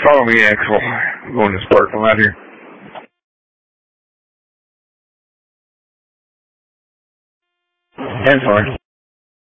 Follow me, Axel. I'm going to this parking lot here. That's fine.